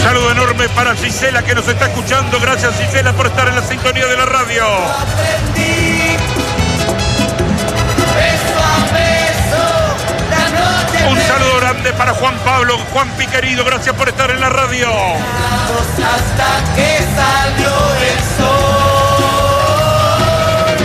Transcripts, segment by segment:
saludo enorme para Gisela que nos está escuchando. Gracias, Gisela, por estar en la sintonía de la radio. Un saludo grande para Juan Pablo, Juanpi querido, gracias por estar en la radio. Hasta que salió el sol.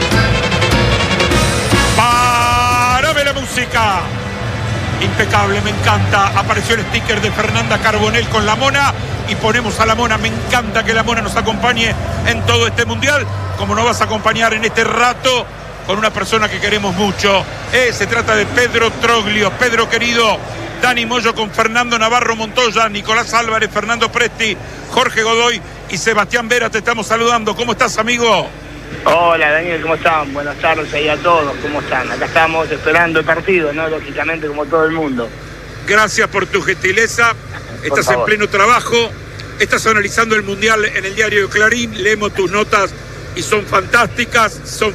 ¡Párame la música! Impecable, me encanta. Apareció el sticker de Fernanda Carbonell con la Mona y ponemos a la Mona. Me encanta que la Mona nos acompañe en todo este mundial, como nos vas a acompañar en este rato con una persona que queremos mucho. Se trata de Pedro Troglio. Pedro querido, Dani Moyo con Fernando Navarro Montoya, Nicolás Álvarez, Fernando Presti, Jorge Godoy y Sebastián Vera, te estamos saludando. ¿Cómo estás, amigo? Hola, Daniel, ¿cómo están? Buenas tardes ahí a todos, ¿cómo están? Acá estamos esperando el partido, ¿no? Lógicamente, como todo el mundo. Gracias por tu gentileza. Estás en pleno trabajo, estás analizando el Mundial en el diario Clarín, leemos tus notas y son fantásticas.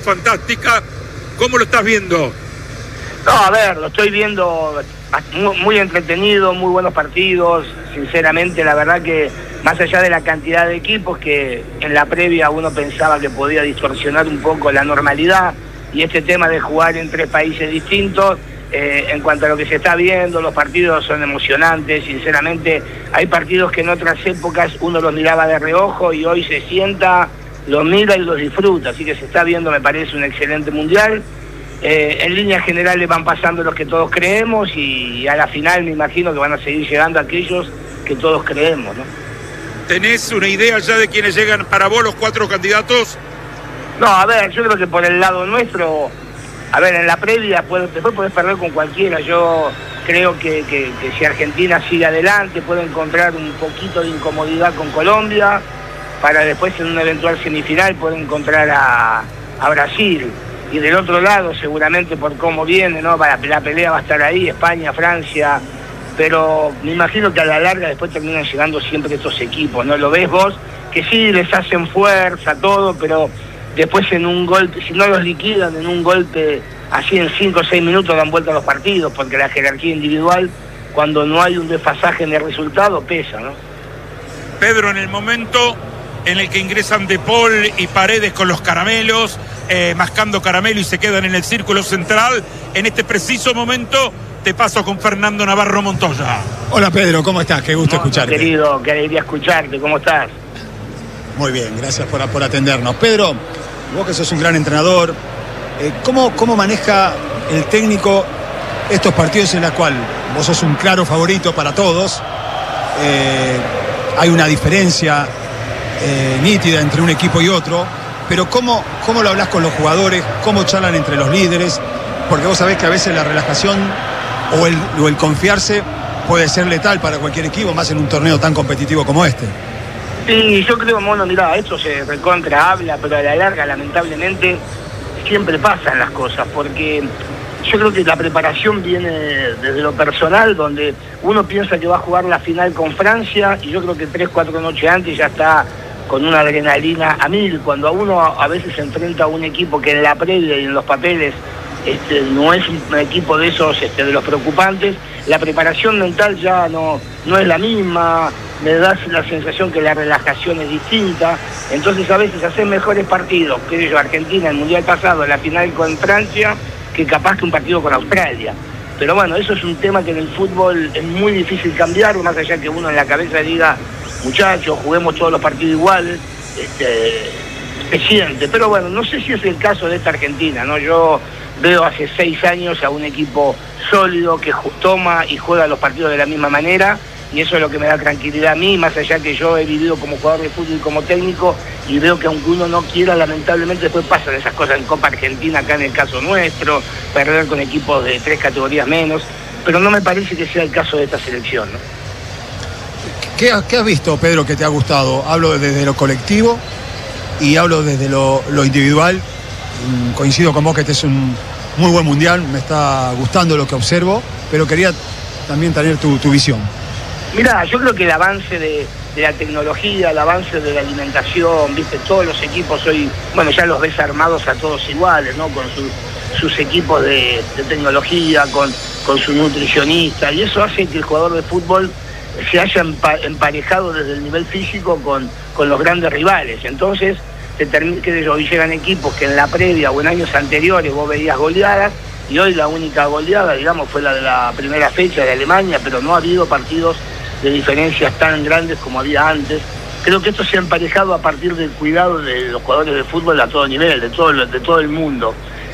¿Cómo lo estás viendo? No, a ver, lo estoy viendo muy entretenido, muy buenos partidos. Sinceramente, la verdad que más allá de la cantidad de equipos que en la previa uno pensaba que podía distorsionar un poco la normalidad, y este tema de jugar en 3 países distintos, en cuanto a lo que se está viendo, los partidos son emocionantes. Sinceramente, hay partidos que en otras épocas uno los miraba de reojo y hoy se sienta, los mira y los disfruta, así que se está viendo, me parece, un excelente mundial. En líneas generales van pasando los que todos creemos y a la final me imagino que van a seguir llegando aquellos que todos creemos, ¿no? ¿Tenés una idea ya de quiénes llegan para vos, los 4 candidatos? No, a ver, yo creo que por el lado nuestro, a ver, en la previa después podés perder con cualquiera. Yo creo que si Argentina sigue adelante puede encontrar un poquito de incomodidad con Colombia, para después en una eventual semifinal poder encontrar a Brasil. Y del otro lado, seguramente por cómo viene, ¿no? La pelea va a estar ahí, España, Francia, pero me imagino que a la larga después terminan llegando siempre estos equipos, ¿no? Lo ves vos, que sí les hacen fuerza, todo, pero después en un golpe, si no los liquidan en un golpe, así en 5 o 6 minutos dan vuelta a los partidos, porque la jerarquía individual, cuando no hay un desfasaje en el resultado, pesa, ¿no? Pedro, en el momento en el que ingresan De Paul y Paredes con los caramelos, mascando caramelo y se quedan en el círculo central, en este preciso momento te paso con Fernando Navarro Montoya. Hola, Pedro, ¿cómo estás? Qué gusto escucharte. Querido, qué alegría escucharte, ¿cómo estás? Muy bien, gracias por atendernos. Pedro, vos que sos un gran entrenador, ¿cómo maneja el técnico estos partidos en los cuales vos sos un claro favorito para todos? Hay una diferencia nítida entre un equipo y otro, pero ¿cómo lo hablas con los jugadores? ¿Cómo charlan entre los líderes? Porque vos sabés que a veces la relajación o el confiarse puede ser letal para cualquier equipo, más en un torneo tan competitivo como este. Sí, yo creo, Mono, mirá, esto se recontra habla, pero a la larga, lamentablemente, siempre pasan las cosas, porque yo creo que la preparación viene desde lo personal, donde uno piensa que va a jugar la final con Francia, y yo creo que 3-4 noches antes ya está con una adrenalina a 1000, cuando a uno a veces se enfrenta a un equipo que en la previa y en los papeles no es un equipo de esos, de los preocupantes, la preparación mental ya no es la misma, me da la sensación que la relajación es distinta, entonces a veces hacer mejores partidos, que yo, Argentina, el Mundial pasado, la final con Francia, que capaz que un partido con Australia. Pero bueno, eso es un tema que en el fútbol es muy difícil cambiar, más allá que uno en la cabeza diga, muchachos, juguemos todos los partidos iguales, se siente. Pero bueno, no sé si es el caso de esta Argentina, ¿no? Yo veo hace 6 años a un equipo sólido que toma y juega los partidos de la misma manera, y eso es lo que me da tranquilidad a mí, más allá que yo he vivido como jugador de fútbol y como técnico, y veo que aunque uno no quiera, lamentablemente después pasan esas cosas en Copa Argentina, acá en el caso nuestro, perder con equipos de 3 categorías menos, pero no me parece que sea el caso de esta selección, ¿no? ¿Qué has visto, Pedro, que te ha gustado? Hablo desde lo colectivo y hablo desde lo individual. Coincido con vos que este es un muy buen mundial, me está gustando lo que observo, pero quería también tener tu visión. Mirá, yo creo que el avance de la tecnología, el avance de la alimentación, viste, todos los equipos hoy, bueno, ya los ves armados a todos iguales, ¿no? Con sus equipos de tecnología, con su nutricionista, y eso hace que el jugador de fútbol se haya emparejado desde el nivel físico con los grandes rivales. Entonces, hoy llegan equipos que en la previa o en años anteriores vos veías goleadas, y hoy la única goleada, digamos, fue la de la primera fecha de Alemania, pero no ha habido partidos de diferencias tan grandes como había antes. Creo que esto se ha emparejado a partir del cuidado de los jugadores de fútbol a todo nivel, de todo el mundo.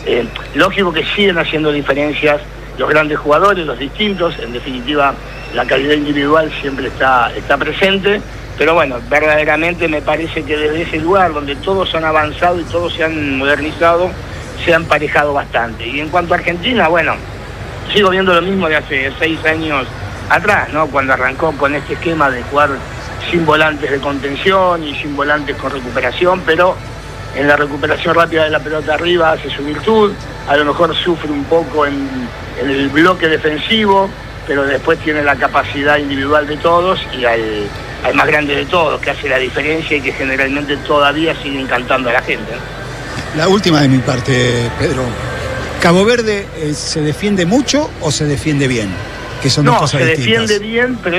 Lógico que siguen haciendo diferencias los grandes jugadores, los distintos, en definitiva la calidad individual siempre está presente, pero bueno, verdaderamente me parece que desde ese lugar donde todos han avanzado y todos se han modernizado, se han emparejado bastante. Y en cuanto a Argentina, bueno, sigo viendo lo mismo de hace 6 años atrás, ¿no? Cuando arrancó con este esquema de jugar sin volantes de contención y sin volantes con recuperación, pero en la recuperación rápida de la pelota arriba hace su virtud, a lo mejor sufre un poco en el bloque defensivo, pero después tiene la capacidad individual de todos y al más grande de todos, que hace la diferencia y que generalmente todavía sigue encantando a la gente, ¿no? La última de mi parte, Pedro. ¿Cabo Verde se defiende mucho o se defiende bien? Que son dos cosas distintas. No, se defiende bien, pero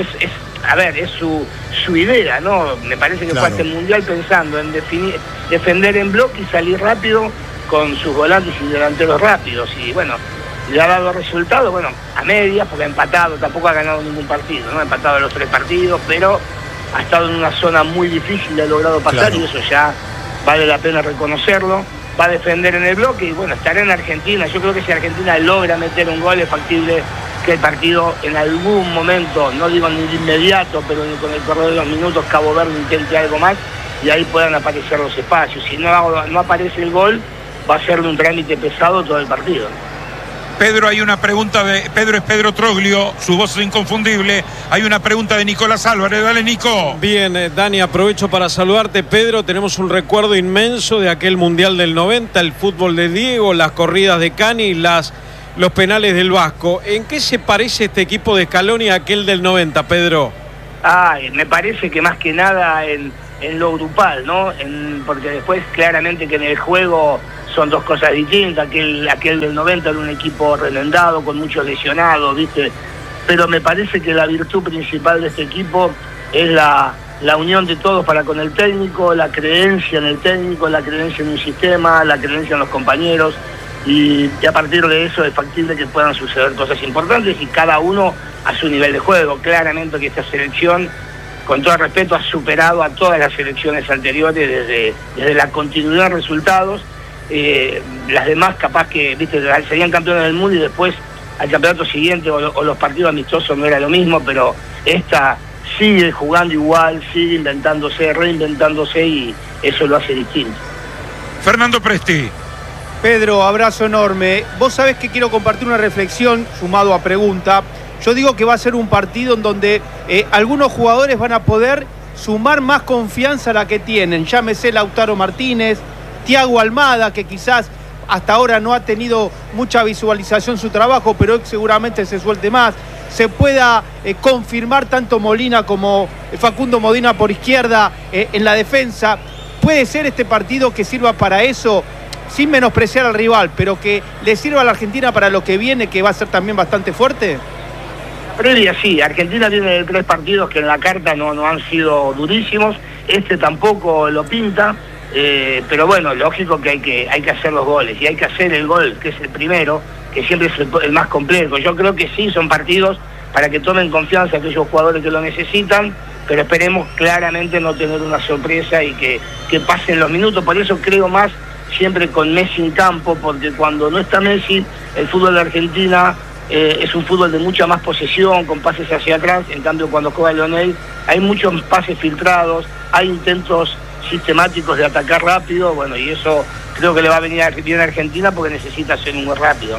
es su idea, ¿no? Me parece que fue hasta el Mundial pensando en defender en bloque y salir rápido con sus volantes y delanteros rápidos. Y bueno, le ha dado resultados, bueno, a medias, porque ha empatado, tampoco ha ganado ningún partido, ¿no? Ha empatado los 3 partidos, pero ha estado en una zona muy difícil, ha logrado pasar, y eso ya vale la pena reconocerlo. Va a defender en el bloque y bueno, estará en Argentina. Yo creo que si Argentina logra meter un gol, es factible que el partido en algún momento, no digo ni de inmediato, pero con el correr de los minutos, Cabo Verde intente algo más y ahí puedan aparecer los espacios. Si no aparece el gol, va a ser un trámite pesado todo el partido. Pedro, hay una pregunta de... Pedro es Pedro Troglio, su voz es inconfundible. Hay una pregunta de Nicolás Álvarez. Dale, Nico. Bien, Dani, aprovecho para saludarte. Pedro, tenemos un recuerdo inmenso de aquel Mundial del 90, el fútbol de Diego, las corridas de Cani y los penales del Vasco. ¿En qué se parece este equipo de Scaloni a aquel del 90, Pedro? Me parece que más que nada en lo grupal, ¿no? Porque después claramente que en el juego son dos cosas distintas. Aquel del 90 era un equipo remendado, con muchos lesionados, ¿viste? Pero me parece que la virtud principal de este equipo es la unión de todos para con el técnico, la creencia en el técnico, la creencia en un sistema, la creencia en los compañeros, y a partir de eso es factible que puedan suceder cosas importantes y cada uno a su nivel de juego. Claramente que esta selección, con todo el respeto, ha superado a todas las selecciones anteriores desde la continuidad de resultados. Las demás capaz que, viste, serían campeones del mundo y después al campeonato siguiente o los partidos amistosos no era lo mismo, pero esta sigue jugando igual, sigue inventándose, reinventándose, y eso lo hace distinto. Fernando Presti. Pedro, abrazo enorme. Vos sabés que quiero compartir una reflexión sumado a pregunta. Yo digo que va a ser un partido en donde algunos jugadores van a poder sumar más confianza a la que tienen. Llámese Lautaro Martínez, Thiago Almada, que quizás hasta ahora no ha tenido mucha visualización su trabajo, pero seguramente se suelte más. Se pueda confirmar tanto Molina como Facundo Modena por izquierda en la defensa. ¿Puede ser este partido que sirva para eso, sin menospreciar al rival, pero que le sirva a la Argentina para lo que viene, que va a ser también bastante fuerte? Previa sí, Argentina tiene 3 partidos que en la carta no han sido durísimos, este tampoco lo pinta. Pero bueno, lógico que hay que hacer los goles y hay que hacer el gol, que es el primero, que siempre es el más complejo. Yo creo que sí, son partidos para que tomen confianza aquellos jugadores que lo necesitan, pero esperemos claramente no tener una sorpresa y que pasen los minutos. Por eso creo más siempre con Messi en campo, porque cuando no está Messi, el fútbol de Argentina es un fútbol de mucha más posesión, con pases hacia atrás. En cambio, cuando juega Lionel, hay muchos pases filtrados, hay intentos sistemáticos de atacar rápido, bueno, y eso creo que le va a venir bien a Argentina porque necesita ser muy rápido.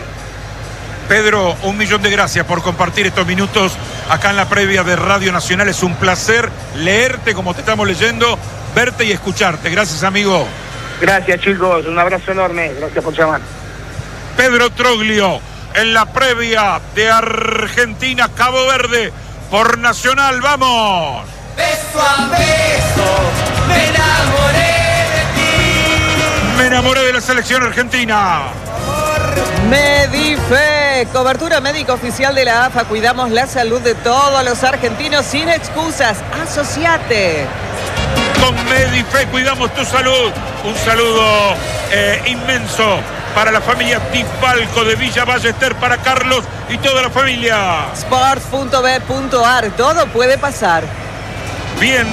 Pedro, 1.000.000 de gracias por compartir estos minutos acá en la previa de Radio Nacional. Es un placer leerte como te estamos leyendo, verte y escucharte. Gracias, amigo. Gracias, chicos, un abrazo enorme, gracias por llamar. Pedro Troglio en la previa de Argentina Cabo Verde por Nacional. ¡Vamos! Beso a beso, me enamoré de ti. Me enamoré de la selección argentina. Me di fe. Medifé, cobertura médica oficial de la AFA. Cuidamos la salud de todos los argentinos sin excusas. Asociate. Con Medifé cuidamos tu salud. Un saludo inmenso para la familia Tifalco de Villa Ballester, para Carlos y toda la familia. Sports.b.ar, todo puede pasar. Bien,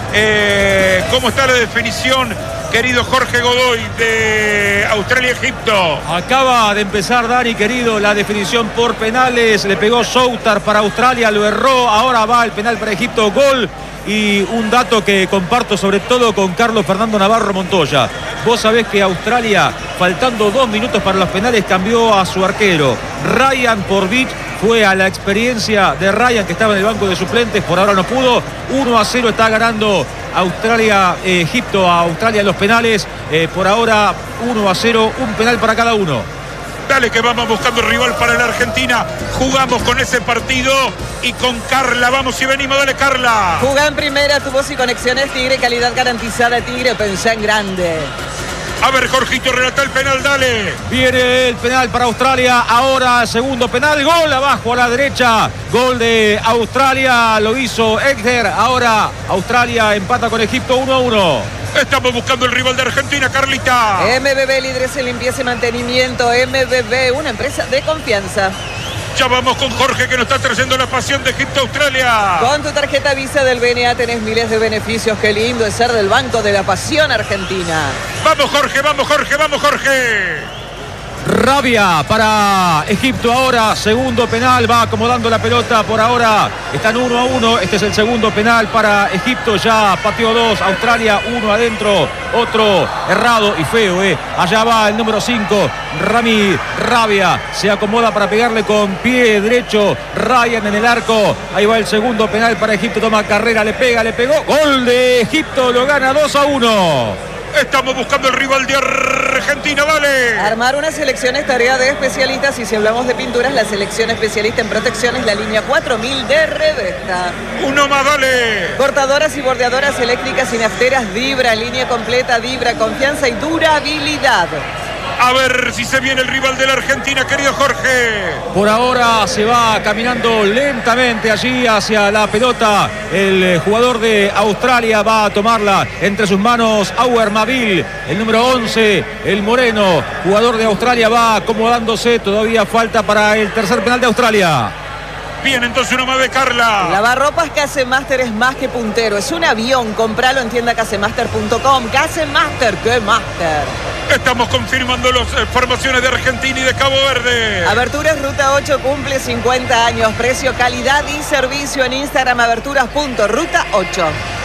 ¿cómo está la definición, querido Jorge Godoy, de Australia-Egipto? Acaba de empezar, Dani, querido, la definición por penales. Le pegó Soutar para Australia, lo erró. Ahora va el penal para Egipto, gol. Y un dato que comparto sobre todo con Carlos Fernando Navarro Montoya. Vos sabés que Australia, faltando 2 minutos para los penales, cambió a su arquero. Ryan por Beach, fue a la experiencia de Ryan, que estaba en el banco de suplentes. Por ahora no pudo. 1-0 está ganando Egipto a Australia en los penales. Por ahora 1-0, un penal para cada uno. Dale que vamos buscando rival para la Argentina. Jugamos con ese partido y con Carla. Vamos y venimos, dale Carla. Jugá en primera, tu voz y conexiones Tigre, calidad garantizada Tigre, pensá en grande. A ver, Jorgito, relata el penal, dale. Viene el penal para Australia. Ahora el segundo penal. Gol abajo a la derecha. Gol de Australia. Lo hizo Edger. Ahora Australia empata con Egipto 1-1. Estamos buscando el rival de Argentina, Carlita. MBB, líderes en limpieza y mantenimiento. MBB, una empresa de confianza. Ya vamos con Jorge, que nos está trayendo la pasión de Egipto-Australia. Con tu tarjeta Visa del BNA tenés miles de beneficios. Qué lindo es ser del Banco de la Pasión Argentina. Vamos Jorge, vamos Jorge, vamos Jorge. Rabia para Egipto ahora, segundo penal, va acomodando la pelota por ahora, están 1-1, este es el segundo penal para Egipto, ya pateó 2, Australia, 1 adentro, otro errado y feo, allá va el número 5, Rami Rabia, se acomoda para pegarle con pie derecho, Ryan en el arco, ahí va el segundo penal para Egipto, toma carrera, le pega, le pegó, gol de Egipto, lo gana 2-1. Estamos buscando el rival de Argentina, dale. Armar una selección es tarea de especialistas y si hablamos de pinturas, la selección especialista en protección es la línea 4000 de Revesta. Uno más, dale. Cortadoras y bordeadoras eléctricas y nafteras Vibra, línea completa Vibra, confianza y durabilidad. A ver si se viene el rival de la Argentina, querido Jorge. Por ahora se va caminando lentamente allí hacia la pelota. El jugador de Australia va a tomarla entre sus manos. Auer Mavil, el número 11, el moreno. Jugador de Australia va acomodándose. Todavía falta para el tercer penal de Australia. Bien, entonces uno más de Carla. Lavarropas Casemaster es más que puntero. Es un avión. Compralo en tienda casemaster.com. Casemaster, ¡qué master! Estamos confirmando las formaciones de Argentina y de Cabo Verde. Aberturas Ruta 8 cumple 50 años. Precio, calidad y servicio en Instagram. Aberturas.ruta8.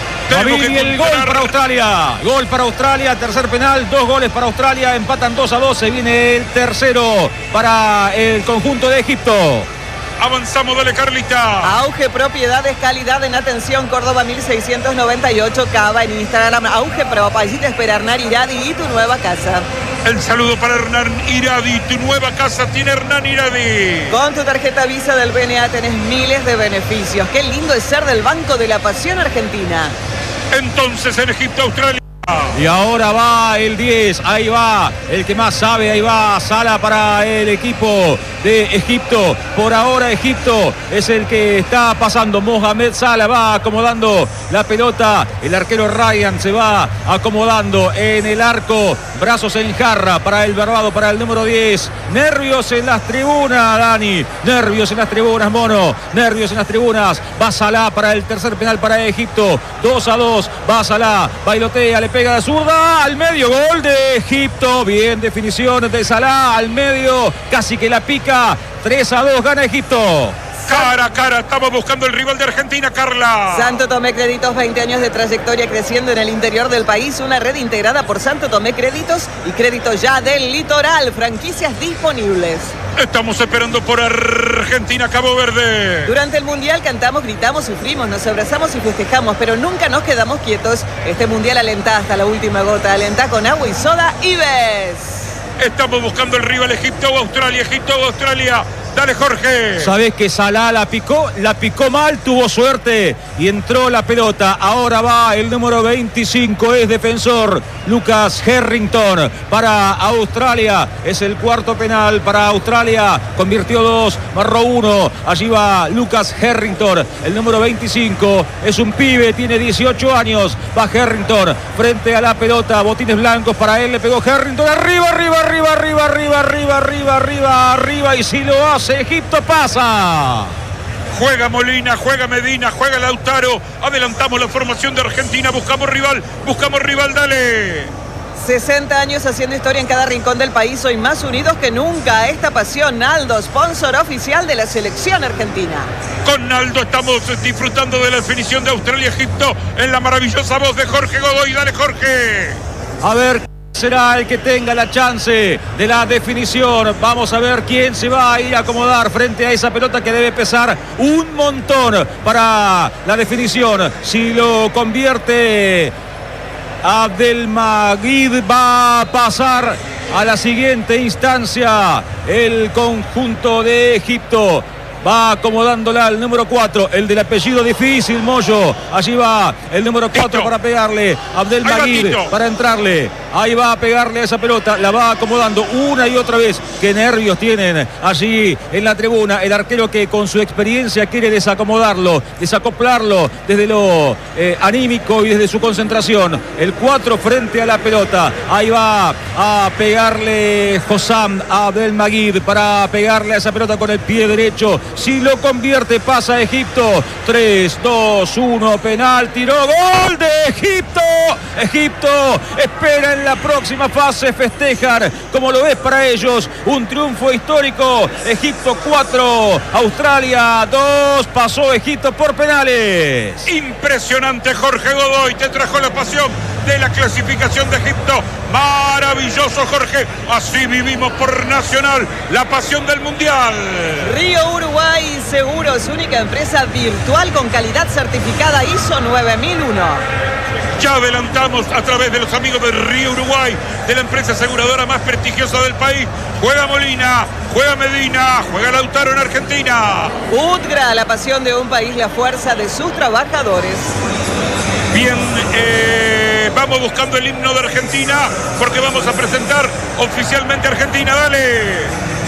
Y el gol para Australia. Gol para Australia. Tercer penal. 2 goles para Australia. Empatan 2-2. Se viene el tercero para el conjunto de Egipto. Avanzamos, dale Carlita. Auge Propiedades, calidad en atención, Córdoba 1698, Cava en Instagram. Auge Pro, allí te espera Hernán Iradi y tu nueva casa. El saludo para Hernán Iradi, tu nueva casa tiene Hernán Iradi. Con tu tarjeta Visa del BNA tenés miles de beneficios. Qué lindo es ser del Banco de la Pasión Argentina. Entonces en Egipto, Australia. Y ahora va el 10, ahí va el que más sabe, ahí va Sala para el equipo de Egipto. Por ahora Egipto es el que está pasando. Mohamed Salah va acomodando la pelota. El arquero Ryan se va acomodando en el arco. Brazos en jarra para el barbado, para el número 10. Nervios en las tribunas, Dani. Nervios en las tribunas, Mono. Nervios en las tribunas. Va Salah para el tercer penal para Egipto. 2-2. Va Salah. Bailotea, le pega de zurda al medio, gol de Egipto, bien definición de Salah al medio, casi que la pica, 3-2 gana Egipto. Cara a cara, estamos buscando el rival de Argentina, Carla. Santo Tomé Créditos, 20 años de trayectoria creciendo en el interior del país, una red integrada por Santo Tomé Créditos y Crédito Ya del Litoral, franquicias disponibles. Estamos esperando por Argentina, Cabo Verde. Durante el Mundial cantamos, gritamos, sufrimos, nos abrazamos y festejamos, pero nunca nos quedamos quietos. Este Mundial alentá hasta la última gota, alentá con agua y soda Ives. Estamos buscando el rival Egipto o Australia, Egipto o Australia. Dale, Jorge. Sabés que Salah la picó mal, tuvo suerte y entró la pelota. Ahora va el número 25, es defensor Lucas Harrington para Australia. Es el cuarto penal para Australia. Convirtió 2, marró 1. Allí va Lucas Harrington, el número 25. Es un pibe, tiene 18 años. Va Harrington frente a la pelota. Botines blancos para él. Le pegó Harrington. Arriba. Y si lo hace, Egipto pasa. Juega Molina, juega Medina, juega Lautaro. Adelantamos la formación de Argentina. Buscamos rival, dale. 60 años haciendo historia en cada rincón del país. Hoy más unidos que nunca. Esta pasión, Naldo, sponsor oficial de la selección argentina. Con Naldo estamos disfrutando de la definición de Australia-Egipto en la maravillosa voz de Jorge Godoy. Dale, Jorge. A ver, será el que tenga la chance de la definición. Vamos a ver quién se va a ir a acomodar frente a esa pelota que debe pesar un montón para la definición. Si lo convierte Abdelmajid, va a pasar a la siguiente instancia el conjunto de Egipto. Va acomodándola al número 4, el del apellido difícil, Moyo. Allí va el número 4 para pegarle. Abdelmajid para entrarle. Ahí va a pegarle a esa pelota. La va acomodando una y otra vez. Qué nervios tienen allí en la tribuna. El arquero que con su experiencia quiere desacomodarlo, desacoplarlo desde lo anímico y desde su concentración. El 4 frente a la pelota. Ahí va a pegarle Hossam Abdelmajid para pegarle a esa pelota con el pie derecho. Si lo convierte, pasa a Egipto. 3, 2, 1, penal, tiró, gol de Egipto. Egipto espera en la próxima fase festejar, como lo es para ellos, un triunfo histórico. Egipto 4, Australia 2, pasó Egipto por penales. Impresionante, Jorge Godoy, te trajo la pasión de la clasificación de Egipto. Maravilloso, Jorge. Así vivimos por Nacional la pasión del Mundial. Río Uruguay Seguros, única empresa virtual con calidad certificada ISO 9001. Ya adelantamos a través de los amigos de Río Uruguay, de la empresa aseguradora más prestigiosa del país. Juega Molina, juega Medina, juega Lautaro en Argentina. UTGRA, la pasión de un país, la fuerza de sus trabajadores. Bien, vamos buscando el himno de Argentina porque vamos a presentar oficialmente a Argentina. Dale.